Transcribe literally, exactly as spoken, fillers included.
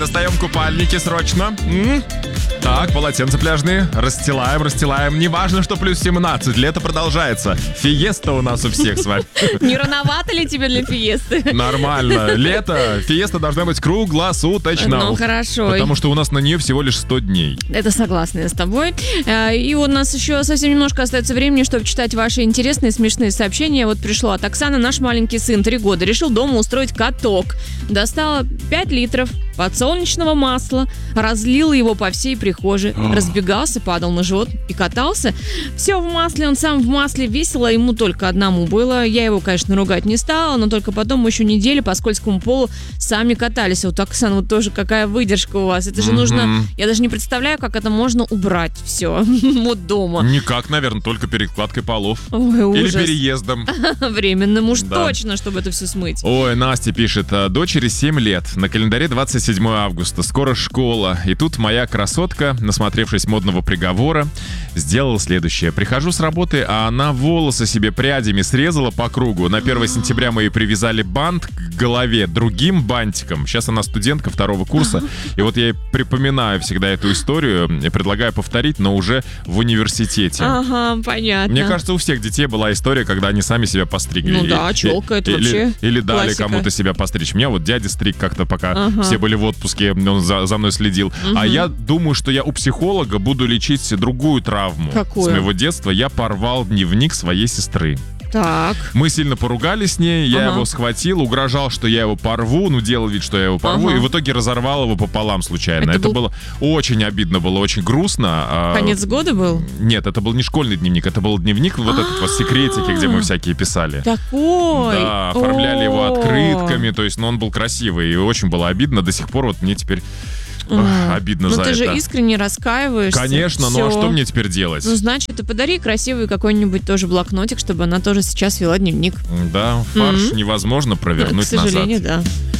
Достаем купальники срочно. М? Так, полотенца пляжные. Расстилаем, расстилаем. Неважно, что плюс семнадцать. Лето продолжается. Фиеста у нас у всех с вами. Не рановато ли тебе для фиесты? Нормально. Лето. Фиеста должна быть круглосуточно. Ну, хорошо. Потому что у нас на нее всего лишь сто дней. Это согласна я с тобой. И у нас еще совсем немножко остается времени, чтобы читать ваши интересные, смешные сообщения. Вот пришло от Оксаны. Наш маленький сын, три года, решил дома устроить каток. Достала пять литров подсолнечного масла, разлил его по всей прихожей, разбегался, падал на живот и катался. Все в масле, он сам в масле, весело ему только одному было. Я его, конечно, ругать не стала, но только потом мы еще неделю по скользкому полу сами катались. Вот, Оксана, вот тоже какая выдержка у вас. Это же нужно... Я даже не представляю, как это можно убрать все вот дома. Никак, наверное, только перекладкой полов. Ой, или ужас. переездом. Временным уж Да. точно, чтобы это все смыть. Ой, Настя пишет, дочери семь лет, на календаре двадцать седьмое августа, скоро школа. И тут моя красотка, насмотревшись модного приговора, сделала следующее. Прихожу с работы, а она волосы себе прядями срезала по кругу. На первое сентября мы ей привязали бант к голове другим бантиком. Сейчас она студентка второго курса. И вот я ей припоминаю всегда эту историю и предлагаю повторить, но уже в университете. Ага, понятно. Мне кажется, у всех детей была история, когда они сами себя постригли. Ну да, И- челка, это или, вообще Или дали классика. кому-то себя постричь. Меня вот дядя стриг как-то, пока Ага. все были в отпуске, он за, за мной следил. А я думаю, что я у психолога буду лечить другую травму. Какую? С моего детства я порвал дневник своей сестры. Так. Мы сильно поругались с ней, я Ага. его схватил, угрожал, что я его порву, ну, делал вид, что я его порву, Ага. и в итоге разорвал его пополам случайно. Это Это, был- было очень обидно, было очень грустно. а- Конец года был? Нет, это был не школьный дневник, это был дневник вот этот вот секретики, где мы всякие писали. Такой. Да, оформляли его О. открытками, то есть, ну, он был красивый, и очень было обидно. До сих пор вот мне теперь ох, обидно Ну за ты это. же искренне раскаиваешься. Конечно, ну а Всё. что мне теперь делать? Ну, значит, ты подари красивый какой-нибудь тоже блокнотик, чтобы она тоже сейчас вела дневник. Да, фарш Мгм. невозможно К провернуть назад. сожалению, да.